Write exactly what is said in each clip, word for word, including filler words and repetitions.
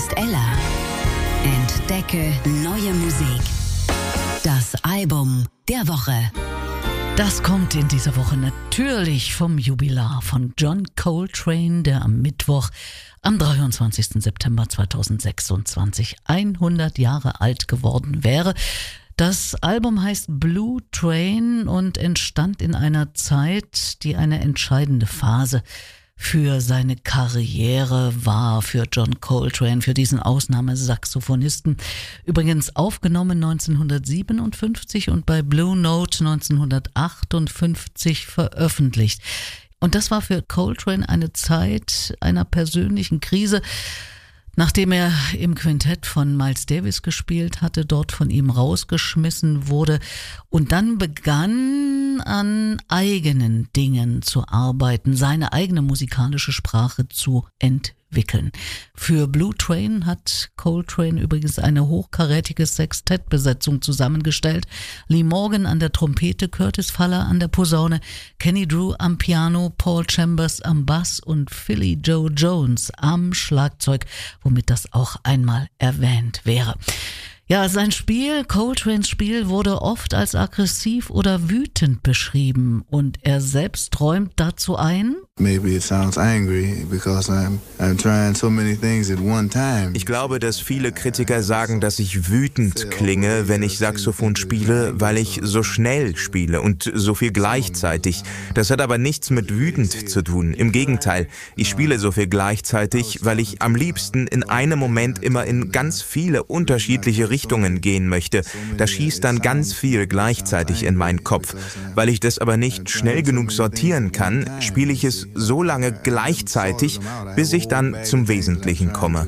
ist Ella. Entdecke neue Musik. Das Album der Woche. Das kommt in dieser Woche natürlich vom Jubilar von John Coltrane, der am Mittwoch, am dreiundzwanzigsten September zweitausendsechsundzwanzig, hundert Jahre alt geworden wäre. Das Album heißt Blue Train und entstand in einer Zeit, die eine entscheidende Phase für seine Karriere war, für John Coltrane, für diesen Ausnahmesaxophonisten. Übrigens aufgenommen neunzehnhundertsiebenundfünfzig und bei Blue Note neunzehnhundertachtundfünfzig veröffentlicht. Und das war für Coltrane eine Zeit einer persönlichen Krise, nachdem er im Quintett von Miles Davis gespielt hatte, dort von ihm rausgeschmissen wurde und dann begann, an eigenen Dingen zu arbeiten, seine eigene musikalische Sprache zu entwickeln. Für Blue Train hat Coltrane übrigens eine hochkarätige Sextettbesetzung zusammengestellt. Lee Morgan an der Trompete, Curtis Fuller an der Posaune, Kenny Drew am Piano, Paul Chambers am Bass und Philly Joe Jones am Schlagzeug, womit das auch einmal erwähnt wäre. Ja, sein Spiel, Coltranes Spiel, wurde oft als aggressiv oder wütend beschrieben und er selbst räumt dazu ein: Maybe it sounds angry because I'm I'm trying so many things at one time. Ich glaube, dass viele Kritiker sagen, dass ich wütend klinge, wenn ich Saxophon spiele, weil ich so schnell spiele und so viel gleichzeitig. Das hat aber nichts mit wütend zu tun. Im Gegenteil, ich spiele so viel gleichzeitig, weil ich am liebsten in einem Moment immer in ganz viele unterschiedliche Richtungen gehen möchte. Da schießt dann ganz viel gleichzeitig in meinen Kopf. Weil ich das aber nicht schnell genug sortieren kann, spiele ich es so lange gleichzeitig, bis ich dann zum Wesentlichen komme.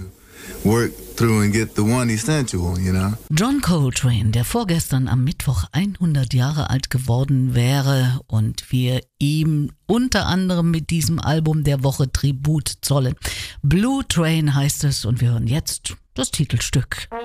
John Coltrane, der vorgestern am Mittwoch hundert Jahre alt geworden wäre und wir ihm unter anderem mit diesem Album der Woche Tribut zollen. Blue Train heißt es und wir hören jetzt das Titelstück.